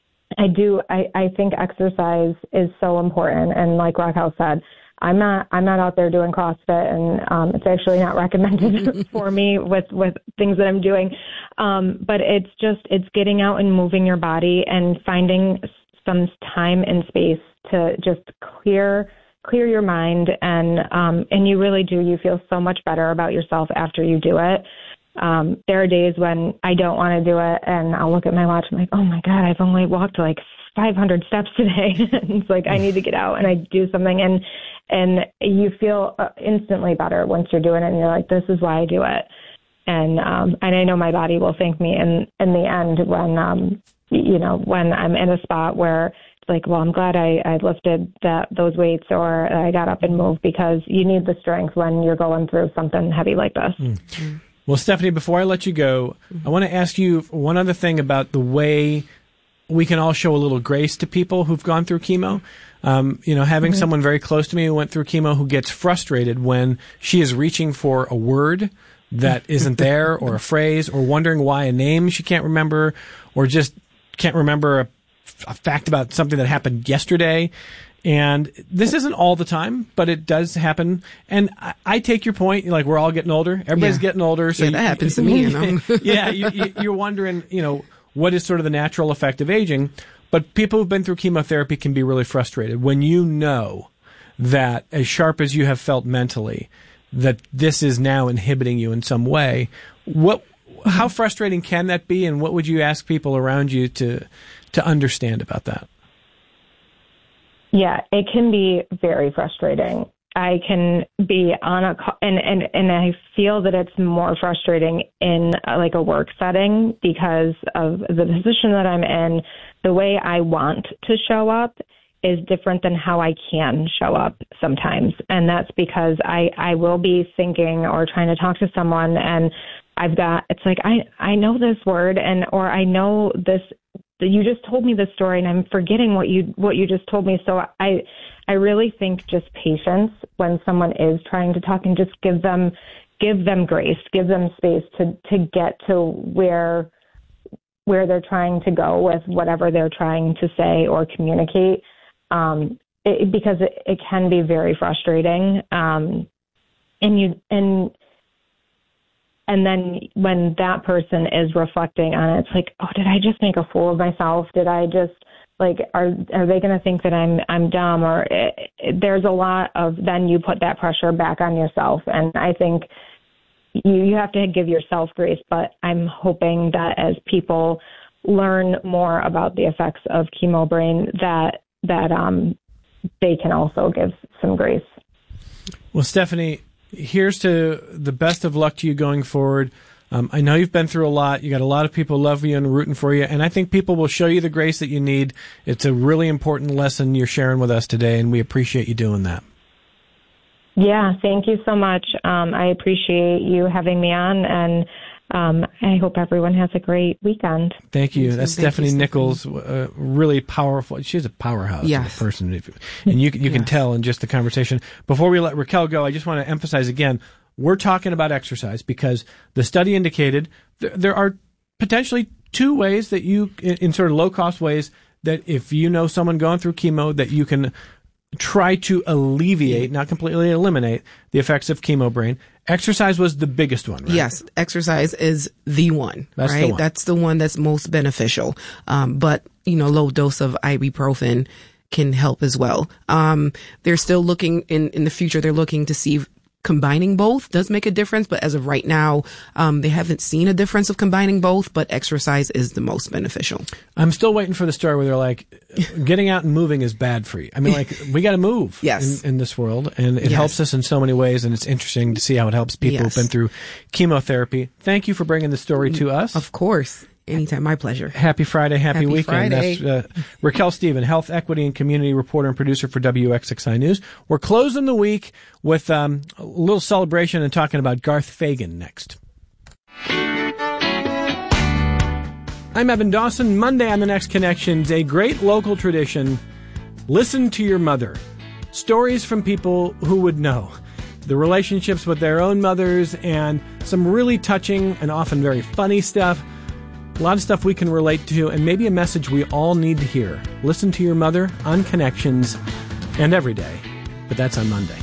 I do. I, I think exercise is so important. And like Raquel said, I'm not, I'm not out there doing CrossFit, and um, it's actually not recommended for me with, with things that I'm doing. Um, but it's just, it's getting out and moving your body and finding some time and space to just clear, clear your mind. And, um, and you really do, you feel so much better about yourself after you do it. Um, there are days when I don't want to do it and I'll look at my watch and I'm like, oh my God, I've only walked like five hundred steps today. It's like, I need to get out and I do something. And, and you feel instantly better once you're doing it and you're like, this is why I do it. And, um, and I know my body will thank me in, in the end when, um, you know, when I'm in a spot where it's like, well, I'm glad I, I lifted that, those weights or I got up and moved, because you need the strength when you're going through something heavy like this. Mm. Well, Stephanie, before I let you go, I want to ask you one other thing about the way we can all show a little grace to people who've gone through chemo. Um, you know, having mm-hmm. someone very close to me who went through chemo who gets frustrated when she is reaching for a word that isn't there, or a phrase, or wondering why a name she can't remember, or just can't remember a, a fact about something that happened yesterday. And this isn't all the time, but it does happen. And I, I take your point. Like, we're all getting older. Everybody's yeah. getting older. So yeah, that you, happens to me. You know? yeah, you, you, you're wondering, you know, what is sort of the natural effect of aging. But people who've been through chemotherapy can be really frustrated when you know that, as sharp as you have felt mentally, that this is now inhibiting you in some way. What, how frustrating can that be, and what would you ask people around you to to understand about that? Yeah, it can be very frustrating. I can be on a, and, and, and I feel that it's more frustrating in uh, like a work setting because of the position that I'm in. The way I want to show up is different than how I can show up sometimes. And that's because I, I will be thinking or trying to talk to someone and I've got, it's like, I, I know this word and, or I know this, you just told me this story and I'm forgetting what you, what you just told me. So I, I really think just patience when someone is trying to talk and just give them, give them grace, give them space to, to get to where, where they're trying to go with whatever they're trying to say or communicate. Um, it, because it, it can be very frustrating. Um, and you, and, and then when that person is reflecting on it, it's like, oh, did I just make a fool of myself? Did I just like, are, are they going to think that I'm, I'm dumb? Or it, it, there's a lot of, then you put that pressure back on yourself. And I think you, you have to give yourself grace, but I'm hoping that as people learn more about the effects of chemo brain, that, that um, they can also give some grace. Well, Stephanie, here's to the best of luck to you going forward. Um, I know you've been through a lot. You got a lot of people love you and rooting for you, and I think people will show you the grace that you need. It's a really important lesson you're sharing with us today, and we appreciate you doing that. Yeah, thank you so much. Um, I appreciate you having me on, and Um, I hope everyone has a great weekend. Thank you. That's Thank Stephanie you, Nichols, uh, really powerful. She's a powerhouse yes. of a person. And you, you can yes. tell in just the conversation. Before we let Raquel go, I just want to emphasize again, we're talking about exercise because the study indicated th- there are potentially two ways that you, in, in sort of low-cost ways, that if you know someone going through chemo, that you can try to alleviate, not completely eliminate, the effects of chemo brain. Exercise was the biggest one, right? Yes, exercise is the one, that's right? The one. That's the one that's most beneficial. Um, but, you know, low dose of ibuprofen can help as well. Um, they're still looking in, in the future, they're looking to see if combining both does make a difference. But as of right now, um, they haven't seen a difference of combining both, but exercise is the most beneficial. I'm still waiting for the story where they're like, getting out and moving is bad for you. I mean, like, we got to move yes. in, in this world, and it yes. helps us in so many ways, and it's interesting to see how it helps people yes. who've been through chemotherapy. Thank you for bringing the story to us. Of course. Anytime. My pleasure. Happy Friday. Happy, Happy weekend. Friday. That's uh, Raquel Stephen, health, equity, and community reporter and producer for W X X I News. We're closing the week with um, a little celebration and talking about Garth Fagan next. I'm Evan Dawson. Monday on The Next Connections, a great local tradition. Listen to your mother. Stories from people who would know. The relationships with their own mothers and some really touching and often very funny stuff. A lot of stuff we can relate to, and maybe a message we all need to hear. Listen to your mother on Connections and every day, but that's on Monday.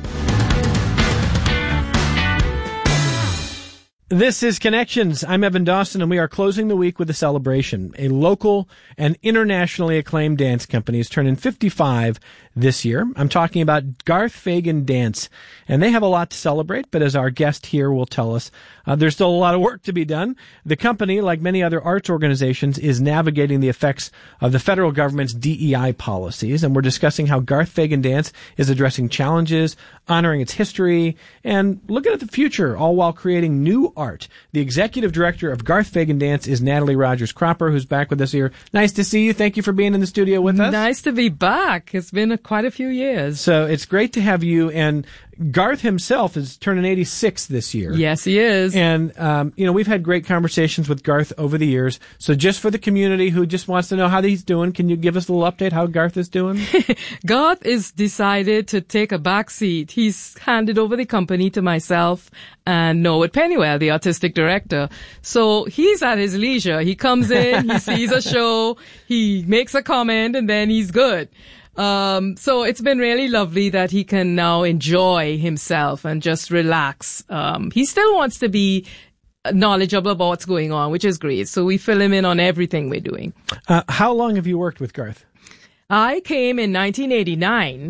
This is Connections. I'm Evan Dawson, and we are closing the week with a celebration. A local and internationally acclaimed dance company is turning fifty-five this year. I'm talking about Garth Fagan Dance, and they have a lot to celebrate, but as our guest here will tell us, uh, there's still a lot of work to be done. The company, like many other arts organizations, is navigating the effects of the federal government's D E I policies, and we're discussing how Garth Fagan Dance is addressing challenges, honoring its history, and looking at the future, all while creating new art. The executive director of Garth Fagan Dance is Natalie Rogers-Cropper, who's back with us here. Nice to see you. Thank you for being in the studio with us. Nice to be back. It's been a, quite a few years. So it's great to have you. And Garth himself is turning eighty-six this year. Yes, he is. And, um, you know, we've had great conversations with Garth over the years. So just for the community who just wants to know how he's doing, can you give us a little update how Garth is doing? Garth is decided to take a back seat. He's handed over the company to myself and Norwood Pennywell, the artistic director. So he's at his leisure. He comes in, he sees a show, he makes a comment, and then he's good. Um, so it's been really lovely that he can now enjoy himself and just relax. Um, he still wants to be knowledgeable about what's going on, which is great. So we fill him in on everything we're doing. Uh, how long have you worked with Garth? I came in nineteen eighty-nine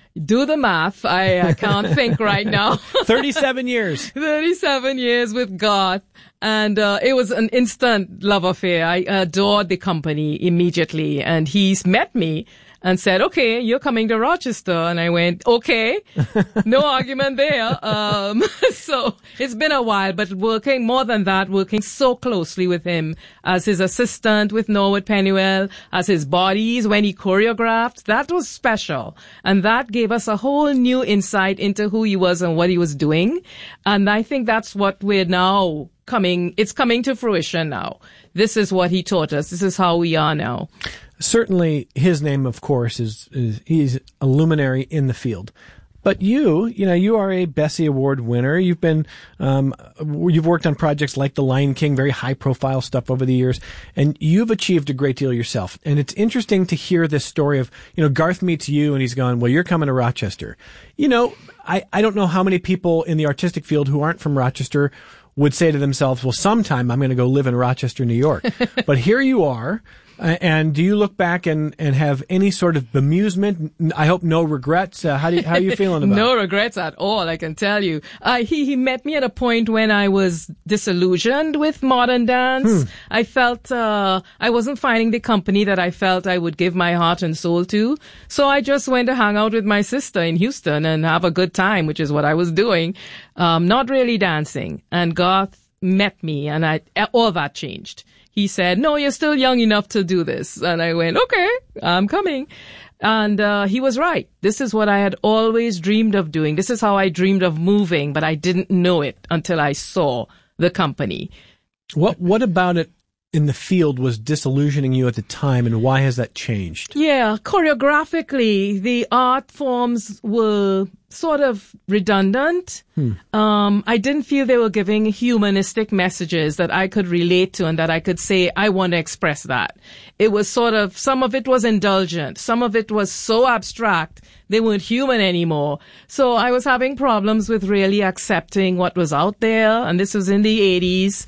Do the math. I, I can't think right now. thirty-seven years. thirty-seven years with Garth. And uh, it was an instant love affair. I adored the company immediately. And he's met me and said, okay, you're coming to Rochester. And I went, okay, no argument there. Um, so it's been a while, but working more than that, working so closely with him as his assistant with Norwood Pennywell, as his bodies when he choreographed, that was special. And that gave us a whole new insight into who he was and what he was doing. And I think that's what we're now coming, it's coming to fruition now. This is what he taught us. This is how we are now. Certainly, his name, of course, is, is he's a luminary in the field. But you, you know, you are a Bessie Award winner. You've been, um, you've worked on projects like The Lion King, very high-profile stuff over the years, and you've achieved a great deal yourself. And it's interesting to hear this story of, you know, Garth meets you, and he's gone, well, you're coming to Rochester. You know, I, I don't know how many people in the artistic field who aren't from Rochester would say to themselves, well, sometime I'm going to go live in Rochester, New York. But here you are. Uh, and do you look back and, and have any sort of bemusement? I hope no regrets. Uh, how do you, how are you feeling about no it? No regrets at all, I can tell you. Uh, he, he met me at a point when I was disillusioned with modern dance. Hmm. I felt, uh, I wasn't finding the company that I felt I would give my heart and soul to. So I just went to hang out with my sister in Houston and have a good time, which is what I was doing. Um, not really dancing. And Garth met me and I, all that changed. He said, no, you're still young enough to do this. And I went, okay, I'm coming. And uh, he was right. This is what I had always dreamed of doing. This is how I dreamed of moving, but I didn't know it until I saw the company. What What about it in the field was disillusioning you at the time, and why has that changed? Yeah, choreographically, the art forms were sort of redundant. Hmm. Um, I didn't feel they were giving humanistic messages that I could relate to and that I could say, I want to express that. It was sort of, some of it was indulgent. Some of it was so abstract, they weren't human anymore. So I was having problems with really accepting what was out there. And this was in the eighties,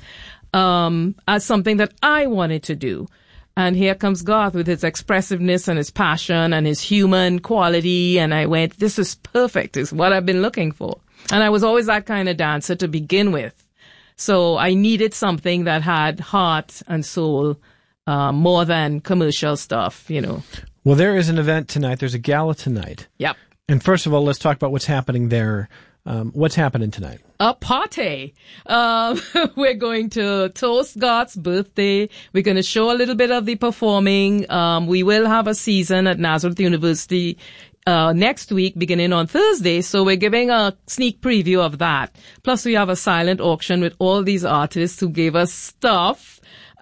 um, as something that I wanted to do. And here comes Garth with his expressiveness and his passion and his human quality. And I went, this is perfect. It's what I've been looking for. And I was always that kind of dancer to begin with. So I needed something that had heart and soul, uh, more than commercial stuff, you know. Well, there is an event tonight. There's a gala tonight. Yep. And first of all, let's talk about what's happening there. Um, what's happening tonight? A party. Um, we're going to toast Garth's birthday. We're going to show a little bit of the performing. Um, we will have a season at Nazareth University uh, next week, beginning on Thursday. So we're giving a sneak preview of that. Plus, we have a silent auction with all these artists who gave us stuff.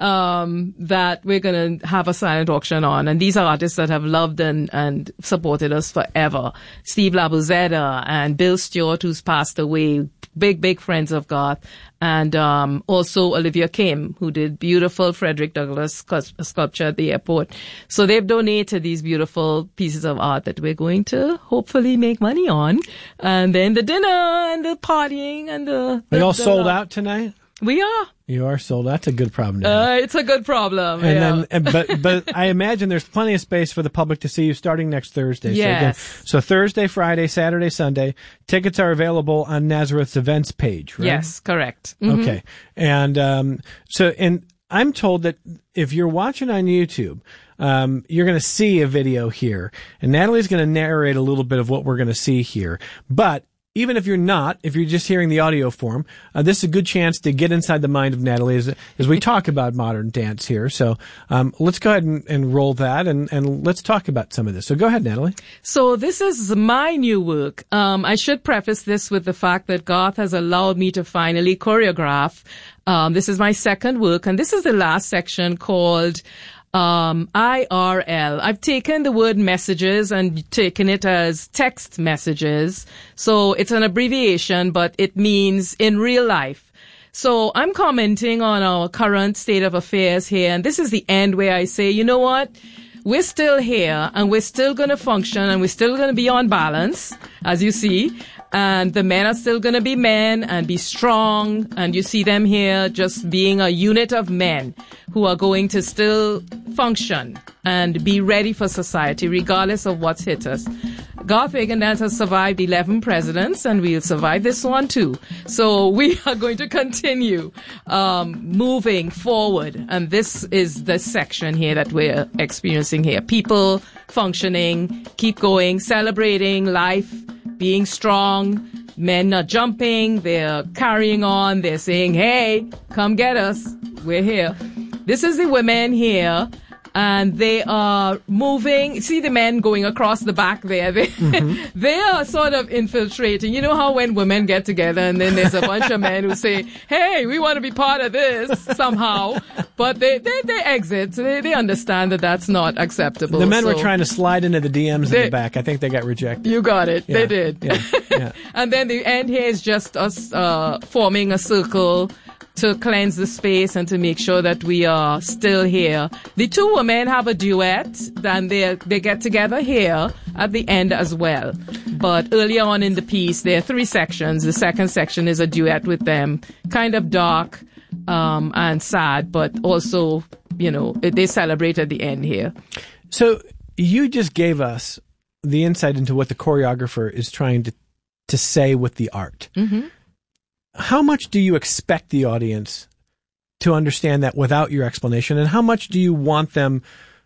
Um, that we're going to have a silent auction on. And these are artists that have loved and, and supported us forever. Steve Labuzetta and Bill Stewart, who's passed away, big, big friends of Garth. And, um, also Olivia Kim, who did beautiful Frederick Douglass sculpture at the airport. So they've donated these beautiful pieces of art that we're going to hopefully make money on. And then the dinner and the partying and the... Are you all the, sold the, out tonight? We are. You are sold. That's a good problem to have. Uh, it's a good problem. And yeah. then, but but I imagine there's plenty of space for the public to see you starting next Thursday. Yes. So, again, so Thursday, Friday, Saturday, Sunday. Tickets are available on Nazareth's events page, right? Yes, correct. Mm-hmm. Okay. And um, so, and I'm told that if you're watching on YouTube, um, you're going to see a video here, and Natalie's going to narrate a little bit of what we're going to see here, but. Even if you're not, if you're just hearing the audio form, uh, this is a good chance to get inside the mind of Natalie as, as we talk about modern dance here. So um, let's go ahead and, and roll that, and, and let's talk about some of this. So go ahead, Natalie. So this is my new work. Um, I should preface this with the fact that Garth has allowed me to finally choreograph. Um, this is my second work, and this is the last section called... Um, I R L. I've taken the word messages and taken it as text messages. So it's an abbreviation, but it means in real life. So I'm commenting on our current state of affairs here. And this is the end where I say, you know what? We're still here and we're still going to function and we're still going to be on balance, as you see. And the men are still going to be men and be strong. And you see them here just being a unit of men who are going to still function and be ready for society, regardless of what's hit us. Garth Fagan Dance has survived eleven presidents, and we'll survive this one too. So we are going to continue um, moving forward. And this is the section here that we're experiencing here. People functioning, keep going, celebrating life, being strong. Men are jumping, they're carrying on, they're saying, hey, come get us, we're here. This is the women here, and they are moving. See the men going across the back there? They, mm-hmm. they are sort of infiltrating. You know how when women get together and then there's a bunch of men who say, hey, we want to be part of this somehow. But they, they, they exit. They, they understand that that's not acceptable. The men so were trying to slide into the D Ms they, in the back. I think they got rejected. You got it. Yeah, they did. Yeah, yeah. And then the end here is just us uh, forming a circle to cleanse the space and to make sure that we are still here. The two women have a duet, then they they get together here at the end as well. But earlier on in the piece, there are three sections. The second section is a duet with them, kind of dark um, and sad, but also, you know, they celebrate at the end here. So you just gave us the insight into what the choreographer is trying to, to say with the art. Mm-hmm. How much do you expect the audience to understand that without your explanation? And how much do you want them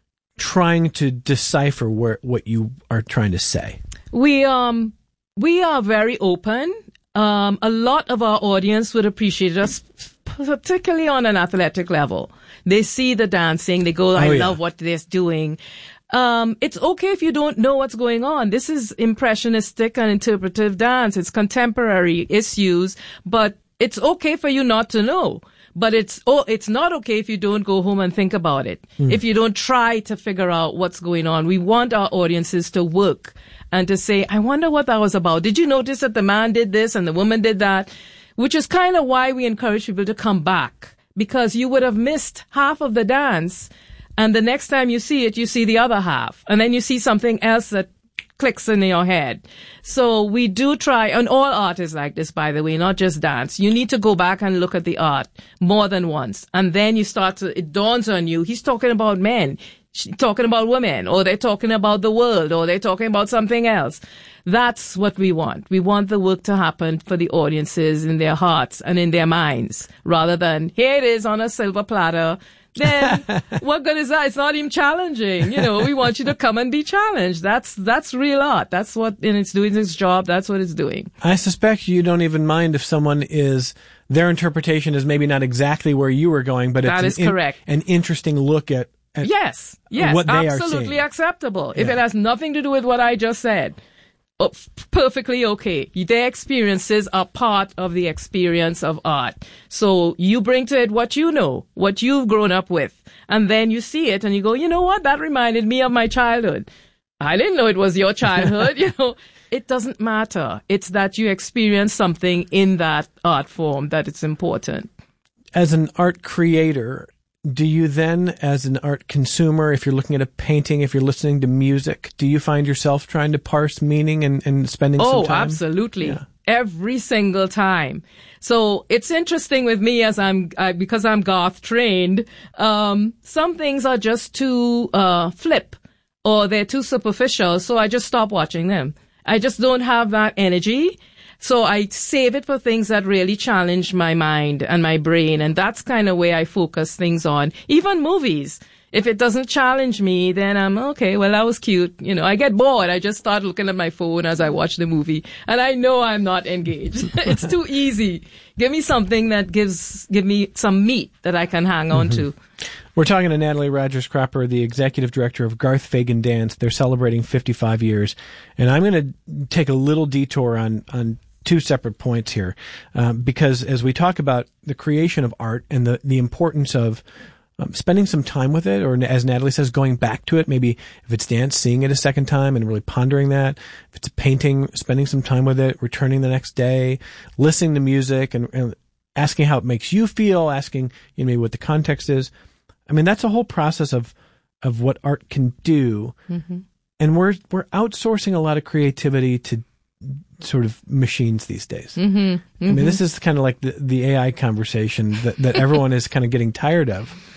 trying to decipher where, what you are trying to say? We, um, we are very open. Um, a lot of our audience would appreciate us, particularly on an athletic level. They see the dancing. They go, I oh, yeah. love what they're doing. Um, it's okay if you don't know what's going on. This is impressionistic and interpretive dance. It's contemporary issues, but it's okay for you not to know. But it's oh, it's not okay if you don't go home and think about it. Mm. If you don't try to figure out what's going on. We want our audiences to work and to say, I wonder what that was about. Did you notice that the man did this and the woman did that? Which is kind of why we encourage people to come back, because you would have missed half of the dance. And the next time you see it, you see the other half. And then you see something else that clicks in your head. So we do try, and all art is like this, by the way, not just dance. You need to go back and look at the art more than once. And then you start to, it dawns on you, he's talking about men, she's talking about women, or they're talking about the world, or they're talking about something else. That's what we want. We want the work to happen for the audiences in their hearts and in their minds, rather than, here it is on a silver platter. Then what good is that? It's not even challenging. You know, we want you to come and be challenged. That's, that's real art. That's what, and it's doing its job. That's what it's doing. I suspect you don't even mind if someone is, their interpretation is maybe not exactly where you were going, but that it's is an, correct. In, an interesting look at, at yes, yes, what they absolutely are seeing. Acceptable. Yeah. If it has nothing to do with what I just said. Oh, perfectly okay. Their experiences are part of the experience of art. So you bring to it what you know, what you've grown up with, and then you see it and you go, you know what? That reminded me of my childhood. I didn't know it was your childhood. You know, it doesn't matter. It's that you experience something in that art form that it's important. As an art creator, do you then, as an art consumer, if you're looking at a painting, if you're listening to music, do you find yourself trying to parse meaning and, and spending oh, some time? Oh, absolutely. Yeah. Every single time. So it's interesting with me as I'm, uh, because I'm goth trained, um, some things are just too, uh, flip or they're too superficial. So I just stop watching them. I just don't have that energy. So I save it for things that really challenge my mind and my brain. And that's kind of where I focus things on. Even movies. If it doesn't challenge me, then I'm, okay, well, that was cute. You know, I get bored. I just start looking at my phone as I watch the movie. And I know I'm not engaged. It's too easy. Give me something that gives, give me some meat that I can hang on mm-hmm. to. We're talking to Natalie Rogers Cropper, the executive director of Garth Fagan Dance. They're celebrating fifty-five years. And I'm going to take a little detour on, on two separate points here, um, because as we talk about the creation of art and the, the importance of um, spending some time with it, or as Natalie says, going back to it, maybe if it's dance, seeing it a second time and really pondering that. If it's a painting, spending some time with it, returning the next day, listening to music and, and asking how it makes you feel, asking, you know, maybe what the context is. I mean, that's a whole process of, of what art can do. Mm-hmm. And we're, we're outsourcing a lot of creativity to sort of machines these days. Mm-hmm, mm-hmm. I mean, this is kind of like the, the A I conversation that, that everyone is kind of getting tired of.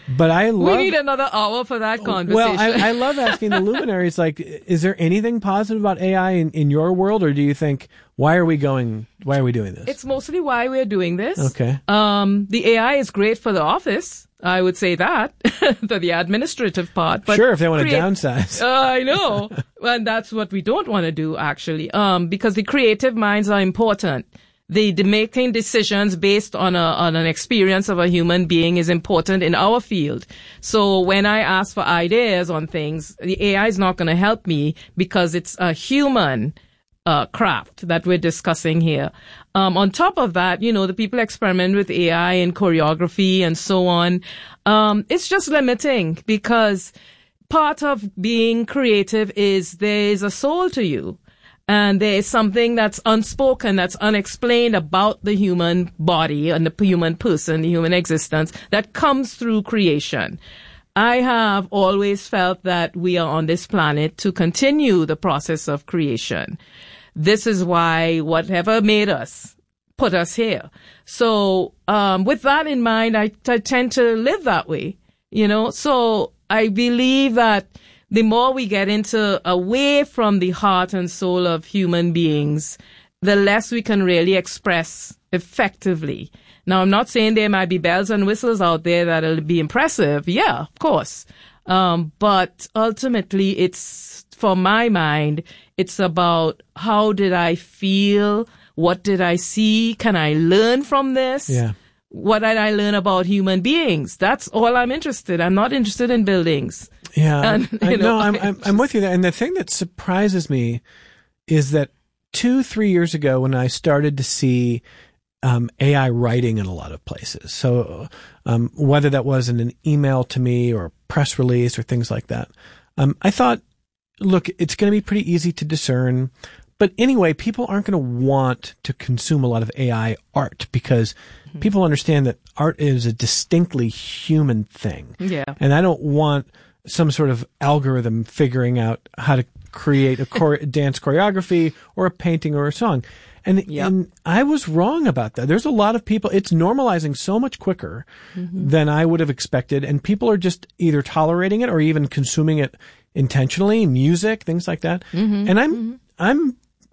But I love... We need another hour for that conversation. Well, I, I love asking the luminaries, like, is there anything positive about A I in, in your world, or do you think, why are we going, why are we doing this? It's mostly why we're doing this. Okay. Um, the A I is great for the office. I would say that, the, the administrative part. But sure, if they want create- to downsize. Uh, I know. And that's what we don't want to do, actually, um, because the creative minds are important. The, the making decisions based on a, on an experience of a human being is important in our field. So when I ask for ideas on things, the A I is not going to help me because it's a human uh, craft that we're discussing here. Um, on top of that, you know, the people experiment with A I and choreography and so on. Um, it's just limiting because part of being creative is there is a soul to you. And there is something that's unspoken, that's unexplained about the human body and the human person, the human existence that comes through creation. I have always felt that we are on this planet to continue the process of creation. This is why whatever made us put us here. So, um, with that in mind, I, I tend to live that way, you know, so I believe that the more we get into away from the heart and soul of human beings, the less we can really express effectively. Now, I'm not saying there might be bells and whistles out there that'll be impressive. Yeah, of course. Um, but ultimately, it's, for my mind, it's about how did I feel? What did I see? Can I learn from this? Yeah. What did I learn about human beings? That's all I'm interested. I'm not interested in buildings. Yeah, And, I, you know, no, I'm, I I'm, just- I'm with you there. And the thing that surprises me is that two, three years ago when I started to see um, A I writing in a lot of places, so um, whether that was in an email to me or a press release or things like that, um, I thought, look, it's going to be pretty easy to discern. But anyway, people aren't going to want to consume a lot of A I art because mm-hmm. people understand that art is a distinctly human thing. Yeah. And I don't want some sort of algorithm figuring out how to create a chore- dance choreography or a painting or a song. And, Yep. and I was wrong about that. There's a lot of people, it's normalizing so much quicker Mhm. than I would have expected. And people are just either tolerating it or even consuming it intentionally, music, things like that. Mhm. And I'm, I'm,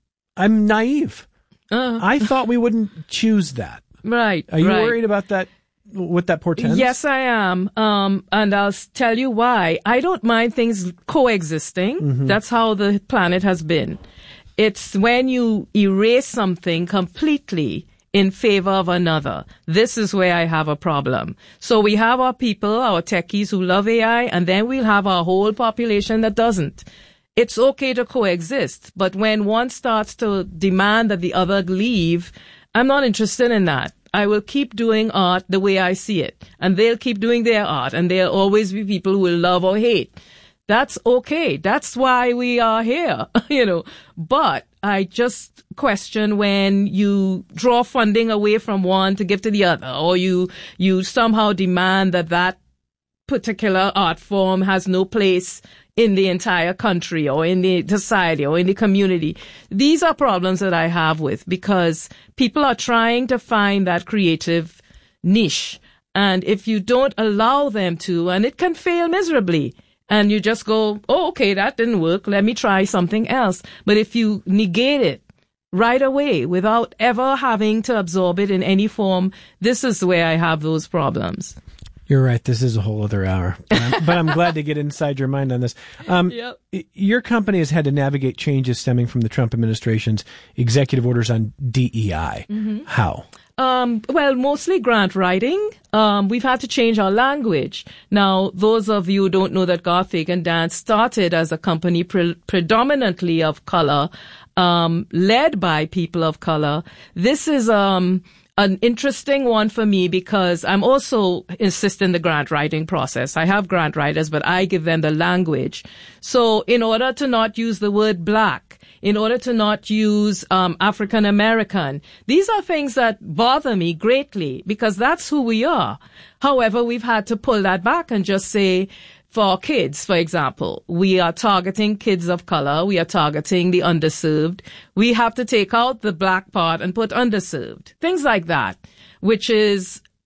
I'm naive. Uh, I thought we wouldn't choose that. right. Are you right. worried about that, what that portends? Yes, I am. Um, and I'll s- tell you why. I don't mind things coexisting. Mhm. That's how the planet has been. It's when you erase something completely in favor of another. This is where I have a problem. So we have our people, our techies who love A I, and then we'll have our whole population that doesn't. It's okay to coexist, but when one starts to demand that the other leave, I'm not interested in that. I will keep doing art the way I see it, and they'll keep doing their art, and there'll always be people who will love or hate. That's okay. That's why we are here, you know. But I just question when you draw funding away from one to give to the other, or you, you somehow demand that that particular art form has no place in the entire country or in the society or in the community. These are problems that I have with because people are trying to find that creative niche. And if you don't allow them to, and it can fail miserably, and you just go, oh, okay, that didn't work. Let me try something else. But if you negate it right away without ever having to absorb it in any form, this is where I have those problems. You're right. This is a whole other hour, but I'm, but I'm glad to get inside your mind on this. Um, Yep. Your company has had to navigate changes stemming from the Trump administration's executive orders on D E I. Mhm. How? Um, well, mostly grant writing. Um, we've had to change our language. Now, those of you who don't know that Gothic and Dance started as a company pre- predominantly of color, um, led by people of color. This is, um, an interesting one for me because I'm also insisting the grant writing process. I have grant writers, but I give them the language. So in order to not use the word black, in order to not use um, African American, these are things that bother me greatly because that's who we are. However, we've had to pull that back and just say, for kids, for example, we are targeting kids of color. We are targeting the underserved. We have to take out the black part and put underserved. Things like that, which is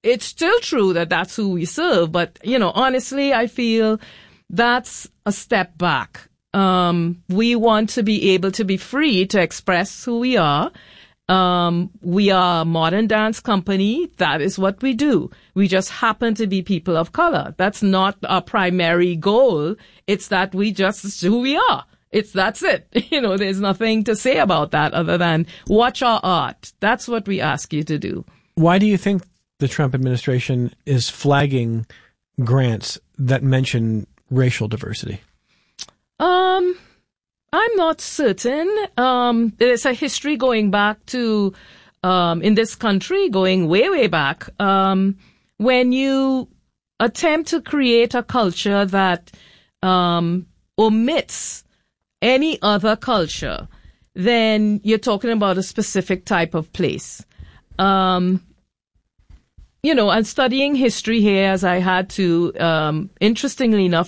it's still true that that's who we serve. But, you know, honestly, I feel that's a step back. Um, we want to be able to be free to express who we are. Um, we are a modern dance company. That is what we do. We just happen to be people of color. That's not our primary goal. It's that we just who we are. It's that's it. You know, there's nothing to say about that other than watch our art. That's what we ask you to do. Why do you think the Trump administration is flagging grants that mention racial diversity? Um, I'm not certain. Um, there's a history going back to, um, in this country, going way, way back. Um, when you attempt to create a culture that, um, omits any other culture, then you're talking about a specific type of place. Um, you know, and studying history here as I had to, um, interestingly enough,